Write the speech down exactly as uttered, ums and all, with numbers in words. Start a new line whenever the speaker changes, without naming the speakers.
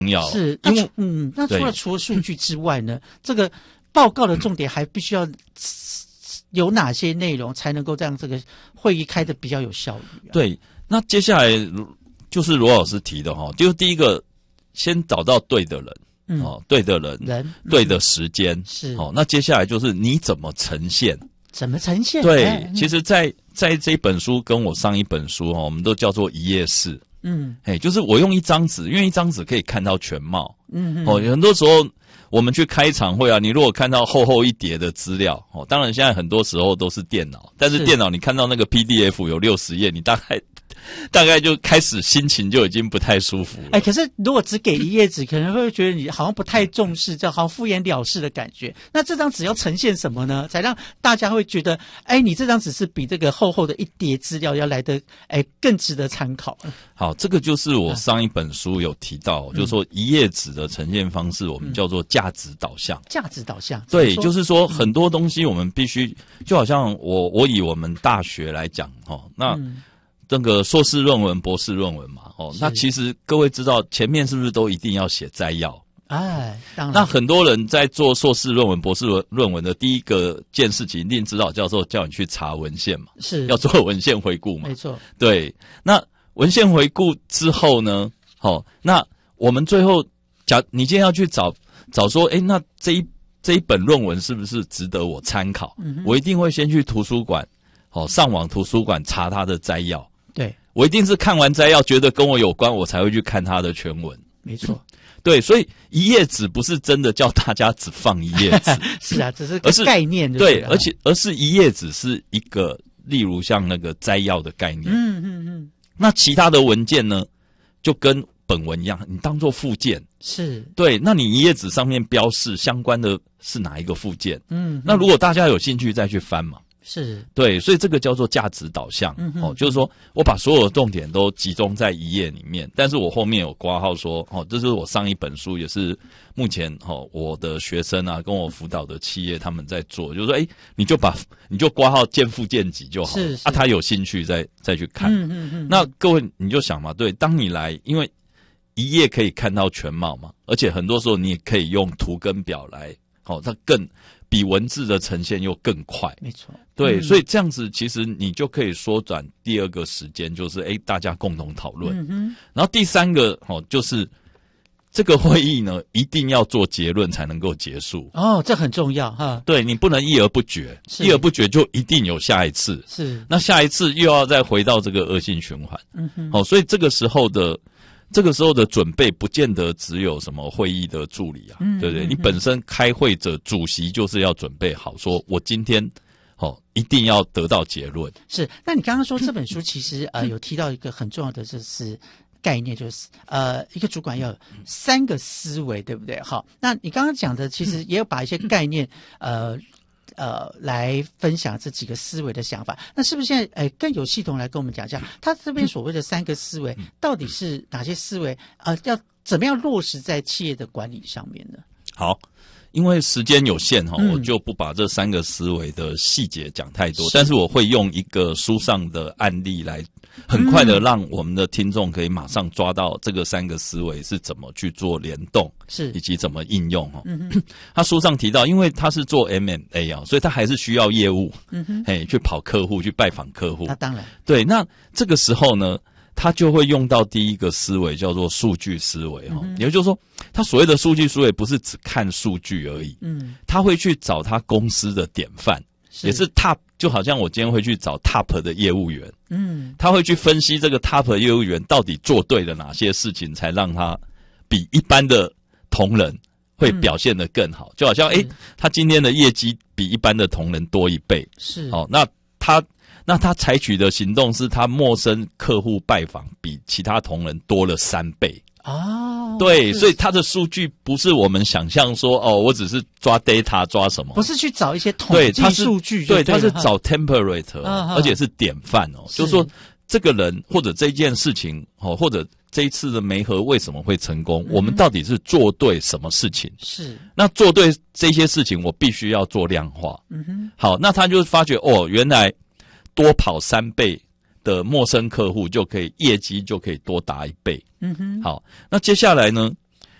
要。
是，
因为
嗯，那除了除了数据之外呢，这个报告的重点还必须要有哪些内容才能够让这个会议开得比较有效率、啊？
对，那接下来就是罗老师提的哈，就是第一个先找到对的人。嗯、哦，对的人，
人
对的时间、嗯、
是。
哦，那接下来就是你怎么呈现？
怎么呈现？
对，
哎、
其实在，在在这一本书跟我上一本书哦，我们都叫做一页式。嗯，哎，就是我用一张纸，因为一张纸可以看到全貌。嗯，哦，很多时候我们去开场会啊，你如果看到厚厚一叠的资料，哦，当然现在很多时候都是电脑，但是电脑你看到那个 P D F 有六十页，你大概。大概就开始心情就已经不太舒服了。
哎，可是如果只给一页纸，可能会觉得你好像不太重视，这好像敷衍了事的感觉。那这张纸要呈现什么呢？才让大家会觉得，哎，你这张纸是比这个厚厚的一叠资料要来的，哎，更值得参考。
好，这个就是我上一本书有提到，嗯、就是说一页纸的呈现方式，我们叫做价值导向。
价值导向，
对，就是说很多东西我们必须，就好像我我以我们大学来讲，哈，那。嗯这个硕士论文、博士论文嘛，哦，那其实各位知道前面是不是都一定要写摘要？
哎，当然。
那很多人在做硕士论文、博士论文的第一个件事情，一定指导教授叫你去查文献嘛，
是
要做文献回顾嘛，
没错。
对，那文献回顾之后呢，好，那我们最后假你今天要去找找说，哎，那这一这一本论文是不是值得我参考？嗯、我一定会先去图书馆，好，上网图书馆查它的摘要。
对，
我一定是看完摘要觉得跟我有关，我才会去看它的全文。
没错，
对，所以一页纸不是真的叫大家只放一页纸，
是啊，只是个概念就对，
对，而且而是一页纸是一个，例如像那个摘要的概念。嗯嗯嗯。那其他的文件呢，就跟本文一样，你当做附件。
是。对，
那你一页纸上面标示相关的是哪一个附件？嗯，那如果大家有兴趣再去翻嘛。
是
对，所以这个叫做价值导向、嗯、哦，就是说我把所有的重点都集中在一页里面，但是我后面有括号说，哦，这是我上一本书，也是目前哦我的学生啊，跟我辅导的企业他们在做，就是说，哎，你就把你就括号见副见己就好了，啊，他有兴趣再再去看。嗯嗯嗯。那各位你就想嘛，对，当你来，因为一页可以看到全貌嘛，而且很多时候你也可以用图跟表来，哦，它更。比文字的呈现又更快，
没错，
对、
嗯，
所以这样子其实你就可以缩短第二个时间，就是哎，大家共同讨论。嗯哼，然后第三个哦，就是这个会议呢，一定要做结论才能够结束。
哦，这很重要哈。
对，你不能议而不决，议而不决就一定有下一次。
是，
那下一次又要再回到这个恶性循环。嗯哼，哦，所以这个时候的。这个时候的准备不见得只有什么会议的助理啊，嗯、对不对？你本身开会者主席就是要准备好，说我今天哦一定要得到结论。
是，那你刚刚说这本书其实呃有提到一个很重要的就是概念，就是呃一个主管要有三个思维，对不对？好，那你刚刚讲的其实也有把一些概念呃。呃，来分享这几个思维的想法。那是不是现在呃更有系统来跟我们讲一下，他这边所谓的三个思维到底是哪些思维？呃，要怎么样落实在企业的管理上面呢？
好，因为时间有限哈、嗯，我就不把这三个思维的细节讲太多，是但是我会用一个书上的案例来，很快的让我们的听众可以马上抓到这个三个思维是怎么去做联动，
是以
及怎么应用哈。嗯哼，他书上提到，因为他是做 M and A 啊，所以他还是需要业务，嗯哼，嘿，去跑客户，去拜访客户。
那当然，对。
那这个时候呢？他就会用到第一个思维，叫做数据思维哈、嗯，也就是说，他所谓的数据思维不是只看数据而已，嗯，他会去找他公司的典范，是也是 top， 就好像我今天会去找 top 的业务员，嗯，他会去分析这个 top 的业务员到底做对了哪些事情，才让他比一般的同仁会表现得更好，嗯、就好像诶，他今天的业绩比一般的同仁多一倍，
是，
哦，那他。那他采取的行动是他陌生客户拜访比其他同仁多了三倍
哦，
对，所以他的数据不是我们想象说哦，我只是抓 data 抓什么，
不是去找一些统计数据就
对，
对，
他是找 template，、啊、而且是典范哦，是就是说这个人或者这件事情哦，或者这一次的媒合为什么会成功、嗯，我们到底是做对什么事情？
是
那做对这些事情，我必须要做量化。嗯哼，好，那他就发觉哦，原来。多跑三倍的陌生客户就可以业绩就可以多达一倍。嗯哼，好，那接下来呢，